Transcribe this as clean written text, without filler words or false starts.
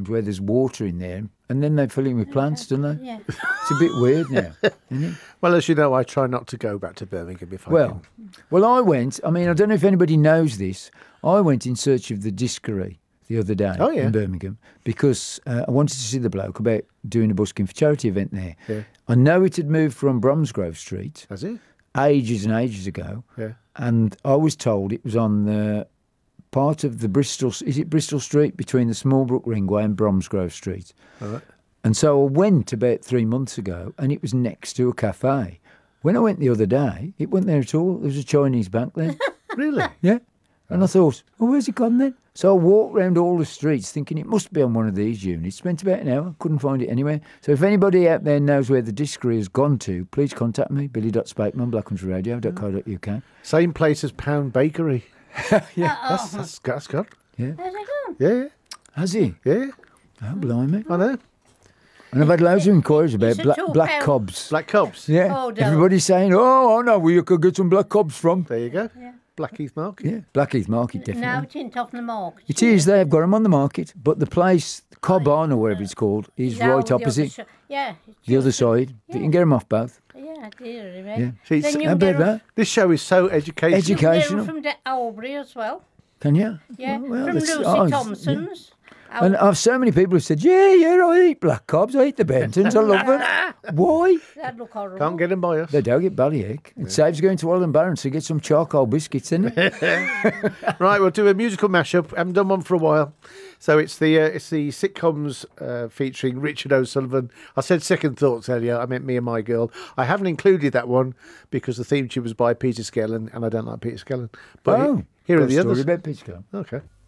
rooms where there's water in there, and then they fill in with plants, don't they? Yeah. It's a bit weird now, isn't it? Well, as you know, I try not to go back to Birmingham if I Well, I went. I mean, I don't know if anybody knows this. I went in search of the Discovery the other day in Birmingham because I wanted to see the bloke about doing a busking for charity event there. Yeah. I know it had moved from Bromsgrove Street Has it? ages and ages ago, and I was told it was on the part of the Bristol. Is it Bristol Street between the Smallbrook Ringway and Bromsgrove Street? All right. And so I went about 3 months ago, and it was next to a cafe. When I went the other day, it wasn't there at all. There was a Chinese bank there. Really? Yeah. And I thought, where's it gone then? So I walked round all the streets thinking it must be on one of these units. Spent about an hour, couldn't find it anywhere. So if anybody out there knows where the Discovery has gone to, please contact me, billy.spakeman, blackcountryradio.co.uk. Same place as Pound Bakery. Yeah. That's good. Yeah. How's it going? Yeah, Has he? yeah. Oh, blimey. I know. And I've had loads of inquiries about It's a black £2. cobs. Black Cobs. Yeah. Oh, don't. Everybody's saying, I know where you could get some black cobs from. There you go. Yeah. Blackheath Market. Yeah. Blackheath Market, definitely. No, it ain't off the market. It is. They've got them on the market. But the place, Cobb On or whatever it's called, is No, right the other opposite. yeah. The other side. You can get them off both. Yeah, dear. Yeah. See, Then you How can get about them, that? This show is so educational. you can get Educational. them from Albury as well. Can you? Yeah, Well, from that's- Lucy oh, yeah. Thompson's. And I've so many people have said, yeah, I eat black cobs, I eat the Bentons, I love them. Why? That look horrible. Can't get them by us. They don't get ballyache. It saves going to Wallen Barron to get some charcoal biscuits, isn't it? Right, we'll do a musical mashup. Haven't done one for a while. So it's the sitcoms featuring Richard O'Sullivan. I said Second Thoughts earlier. I meant Me and My Girl. I haven't included that one because the theme tune was by Peter Skellern, and I don't like Peter Skellern. But here are got the a story others. about Peter Skellern. Okay.